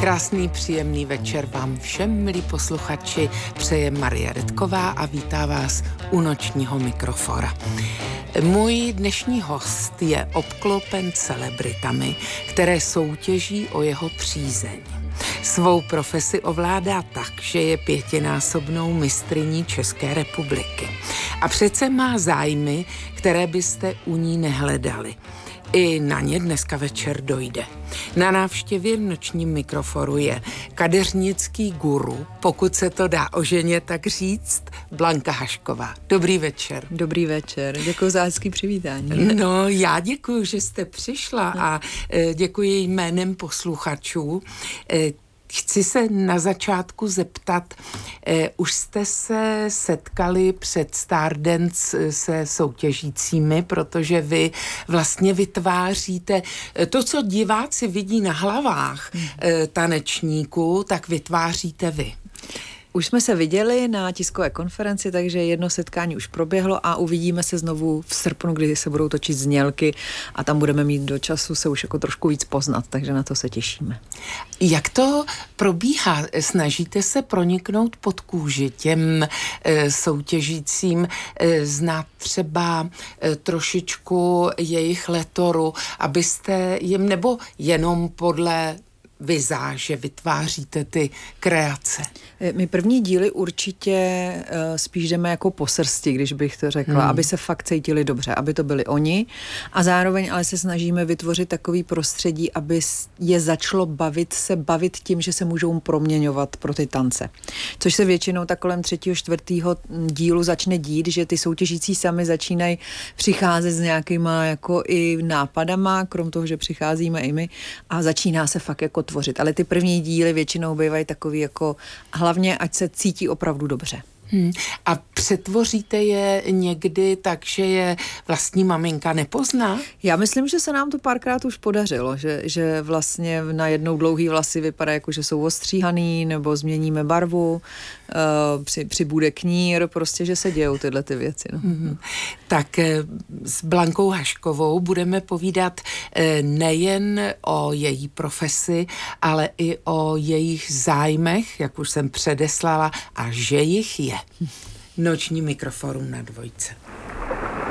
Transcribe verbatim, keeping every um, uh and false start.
Krásný, příjemný večer vám všem, milí posluchači, přeje Marie Redková a vítá vás u nočního mikrofora. Můj dnešní host je obklopen celebritami, které soutěží o jeho přízeň. Svou profesi ovládá tak, že je pětinásobnou mistryní České republiky. A přece má zájmy, které byste u ní nehledali. I na ně dneska večer dojde. Na návštěvě v nočním mikroforu je kadeřnický guru, pokud se to dá o ženě tak říct, Blanka Hašková. Dobrý večer. Dobrý večer, děkuji za hezký přivítání. No, já děkuji, že jste přišla a děkuji jménem posluchačů. Chci se na začátku zeptat, eh, už jste se setkali před Stardance se soutěžícími, protože vy vlastně vytváříte to, co diváci vidí na hlavách eh, tanečníků, tak vytváříte vy. Už jsme se viděli na tiskové konferenci, takže jedno setkání už proběhlo a uvidíme se znovu v srpnu, kdy se budou točit znělky a tam budeme mít do času se už jako trošku víc poznat, takže na to se těšíme. Jak to probíhá? Snažíte se proniknout pod kůži těm e, soutěžícím, e, znát třeba e, trošičku jejich letoru, abyste jim, nebo jenom podle vizáže vytváříte ty kreace? My první díly určitě uh, spíš jdeme jako po srsti, když bych to řekla, hmm. aby se fakt cítili dobře, aby to byli oni a zároveň ale se snažíme vytvořit takový prostředí, aby je začalo bavit se bavit tím, že se můžou proměňovat pro ty tance. Což se většinou tak kolem třetího, čtvrtého dílu začne dít, že ty soutěžící sami začínají přicházet s nějakýma jako i nápadama, krom toho, že přicházíme i my a začíná se fakt jako tvořit. Ale ty první díly většinou bývají takový jako hlavně, ať se cítí opravdu dobře. Hmm. A přetvoříte je někdy tak, že je vlastní maminka nepozná? Já myslím, že se nám to párkrát už podařilo, že, že vlastně najednou dlouhý vlasy vypadá jako, že jsou ostříhaný, nebo změníme barvu, uh, při, přibude knír, prostě, že se dějou tyhle ty věci. No. Hmm. Tak s Blankou Haškovou budeme povídat nejen o její profesi, ale i o jejich zájmech, jak už jsem předeslala, a že jich je. Noční mikrofon na dvojce.